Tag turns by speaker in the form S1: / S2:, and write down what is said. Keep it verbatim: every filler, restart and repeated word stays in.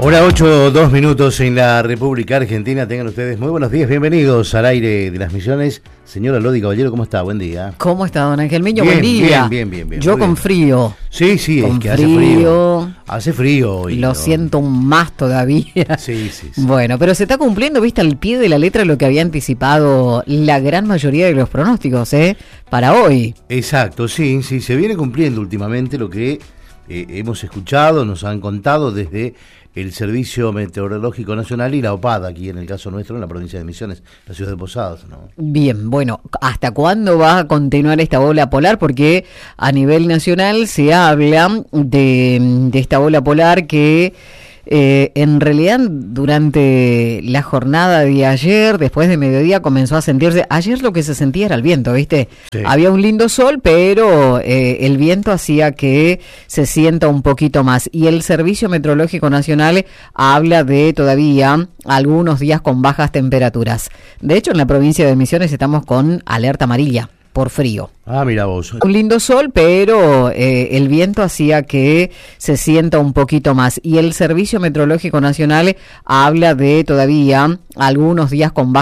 S1: Hora ocho, dos minutos en la República Argentina. Tengan ustedes muy buenos días, bienvenidos al aire de las Misiones. Señora Lodi Caballero, ¿cómo está? Buen día.
S2: ¿Cómo está, don Ángel Miño?
S1: Bien,
S2: Buen día.
S1: Bien, bien, bien. bien
S2: Yo con
S1: bien.
S2: frío.
S1: Sí, sí,
S2: con
S1: es que
S2: frío,
S1: hace frío. Hace frío hoy.
S2: Lo
S1: ¿no?
S2: siento más todavía.
S1: Sí, sí, sí.
S2: Bueno, pero se está cumpliendo, viste, al pie de la letra lo que había anticipado la gran mayoría de los pronósticos, ¿eh? Para hoy.
S1: Exacto, sí, sí. Se viene cumpliendo últimamente lo que eh, hemos escuchado, nos han contado desde el Servicio Meteorológico Nacional y la OPAD, aquí en el caso nuestro, en la provincia de Misiones, la ciudad de Posadas, ¿no?
S2: Bien, bueno, ¿hasta cuándo va a continuar esta ola polar? Porque a nivel nacional se habla de, de esta ola polar que eh, en realidad durante la jornada de ayer, después de mediodía, comenzó a sentirse. Ayer lo que se sentía era el viento, ¿viste? Sí. Había un lindo sol, pero eh, el viento hacía que se sienta un poquito más. Y el Servicio Meteorológico Nacional habla de todavía algunos días con bajas temperaturas. De hecho, en la provincia de Misiones estamos con alerta amarilla por frío.
S1: Ah, mira vos.
S2: Un lindo sol, pero eh, el viento hacía que se sienta un poquito más. Y el Servicio Meteorológico Nacional habla de todavía algunos días con bajas